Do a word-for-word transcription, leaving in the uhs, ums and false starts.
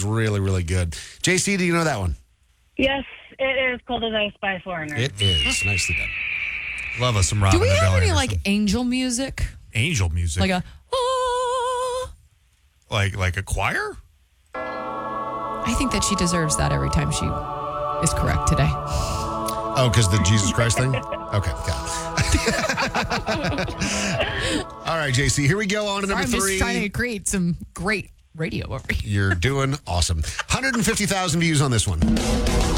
really, really good. J C, do you know that one? Yes, it is Cold as Ice by Foreigner. It is. Nicely done. Love us some Robin Do we have Adele any, Anderson. like, angel music? Angel music? Like a, oh. Like, like a choir? I think that she deserves that every time she is correct today. Oh, because the Jesus Christ thing? Okay, got it. All right, J C, here we go on to number I'm three. just trying to create some great radio over here. You're doing awesome. one hundred fifty thousand views on this one.